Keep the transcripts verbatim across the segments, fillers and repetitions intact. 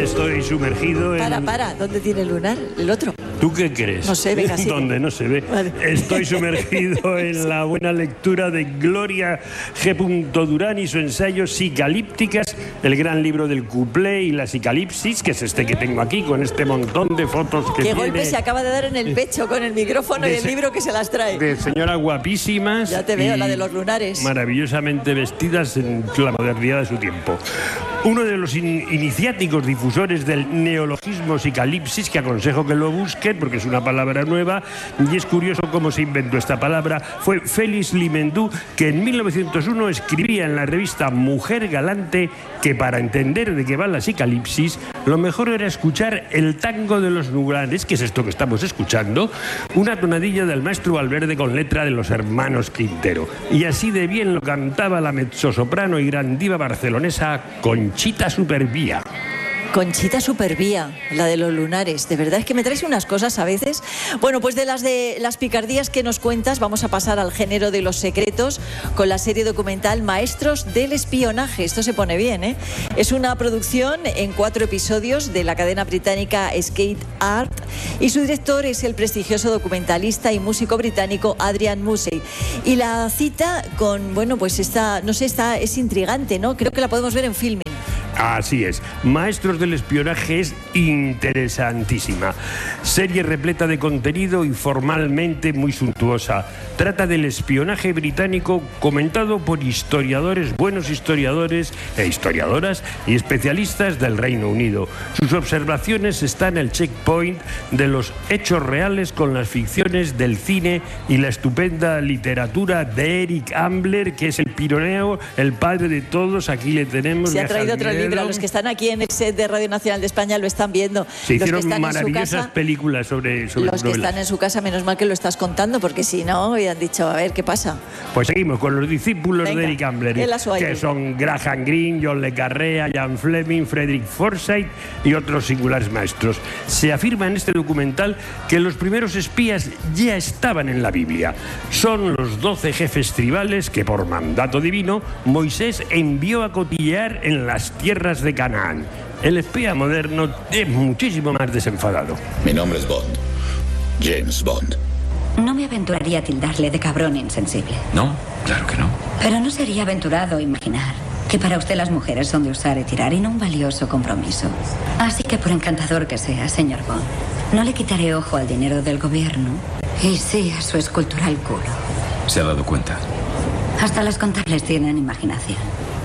Estoy sumergido en... Para, para, ¿dónde tiene el lunar? ¿El otro? ¿Tú qué crees? No sé, venga, sí. ¿Dónde? No se ve. Vale. Estoy sumergido en la buena lectura de Gloria G. Durán y su ensayo Psicalípticas, el gran libro del cuplé y la psicalipsis, que es este que tengo aquí, con este montón de fotos que ¿Qué tiene... golpe se acaba de dar en el pecho con el micrófono y el se... libro que se las trae? De señoras guapísimas. Ya te veo, la de los lunares. Maravillosamente vestidas en la modernidad de su tiempo. Uno de los in iniciáticos difusores del neologismo psicalipsis, que aconsejo que lo busquen porque es una palabra nueva y es curioso cómo se inventó esta palabra, fue Félix Limendú, que en mil novecientos uno escribía en la revista Mujer Galante que para entender de qué va la psicalipsis lo mejor era escuchar el tango de los lunares, que es esto que estamos escuchando, una tonadilla del maestro Valverde con letra de los hermanos Quintero. Y así de bien lo cantaba la mezzosoprano y gran diva barcelonesa Conchita Supervía. Conchita Supervía, la de los lunares. De verdad es que me traes unas cosas a veces. Bueno, pues de las de las picardías que nos cuentas, vamos a pasar al género de los secretos con la serie documental Maestros del Espionaje. Esto se pone bien, ¿eh? Es una producción en cuatro episodios de la cadena británica Skate Art y su director es el prestigioso documentalista y músico británico Adrian Mussey. Y la cita con, bueno, pues esta, no sé, esta es intrigante, ¿no? Creo que la podemos ver en Filmin. Así es, Maestros del Espionaje es interesantísima. Serie repleta de contenido y formalmente muy suntuosa. Trata del espionaje británico comentado por historiadores, buenos historiadores e historiadoras y especialistas del Reino Unido. Sus observaciones están en el checkpoint de los hechos reales con las ficciones del cine y la estupenda literatura de Eric Ambler, que es el pironeo, el padre de todos. Aquí le tenemos. Se ha traído otro libro. Los que están aquí en el set de Radio Nacional de España lo están viendo. Se hicieron los que maravillosas casa, películas sobre, sobre Los que novelas. están en su casa, menos mal que lo estás contando, porque si no, hubieran dicho, a ver, ¿qué pasa? Pues seguimos con los discípulos Venga, de Eric Ambler, que son Graham Greene, John le Carré, Ian Fleming, Frederick Forsyth y otros singulares maestros. Se afirma en este documental que los primeros espías ya estaban en la Biblia. Son los doce jefes tribales que, por mandato divino, Moisés envió a cotillear en las tierras de Canaán. El espía moderno es muchísimo más desenfadado. Mi nombre es Bond. James Bond. No me aventuraría a tildarle de cabrón insensible. No, claro que no. Pero no sería aventurado imaginar que para usted las mujeres son de usar y tirar y no un valioso compromiso. Así que por encantador que sea, señor Bond, no le quitaré ojo al dinero del gobierno y sí a su escultural culo. ¿Se ha dado cuenta? Hasta las contables tienen imaginación.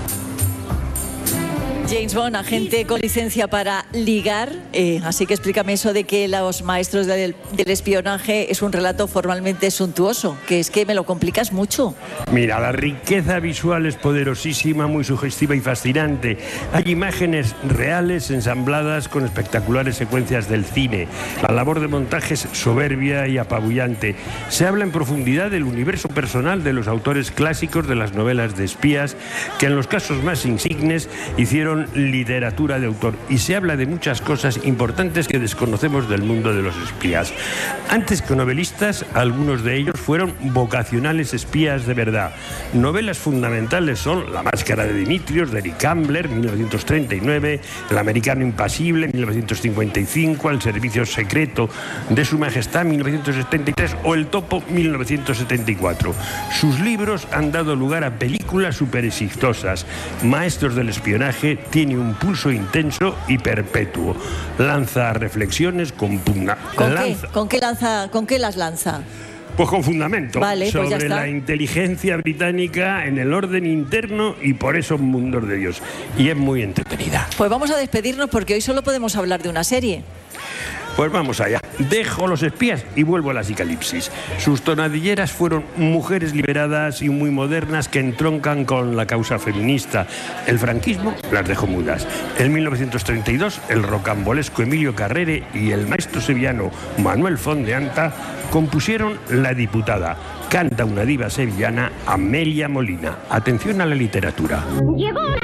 James Bond, agente con licencia para ligar, eh, así que explícame eso de que los maestros del, del espionaje es un relato formalmente suntuoso, que es que me lo complicas mucho. Mira, la riqueza visual es poderosísima, muy sugestiva y fascinante. Hay imágenes reales ensambladas con espectaculares secuencias del cine. La labor de montaje es soberbia y apabullante. Se habla en profundidad del universo personal de los autores clásicos de las novelas de espías, que en los casos más insignes hicieron literatura de autor, y se habla de muchas cosas importantes que desconocemos del mundo de los espías. Antes que novelistas, algunos de ellos fueron vocacionales espías de verdad. Novelas fundamentales son La máscara de Dimitrios, de Eric Ambler, mil novecientos treinta y nueve, El americano impasible, mil novecientos cincuenta y cinco, El servicio secreto de Su Majestad, mil novecientos setenta y tres, o El topo, mil novecientos setenta y cuatro. Sus libros han dado lugar a películas súper exitosas. Maestros del Espionaje tiene un pulso intenso y perpetuo. Lanza reflexiones con pugna. ¿Con lanza... qué? ¿Con qué lanza? ¿Con qué las lanza? Pues con fundamento, vale, sobre pues ya está. La inteligencia británica en el orden interno y por eso mundos de Dios. Y es muy entretenida. Pues vamos a despedirnos porque hoy solo podemos hablar de una serie. Pues vamos allá. Dejo los espías y vuelvo a la psicalipsis. Sus tonadilleras fueron mujeres liberadas y muy modernas que entroncan con la causa feminista. El franquismo las dejó mudas. En mil novecientos treinta y dos, el rocambolesco Emilio Carrere y el maestro sevillano Manuel Fondeanta compusieron La diputada. Canta una diva sevillana, Amelia Molina. Atención a la literatura. Llegó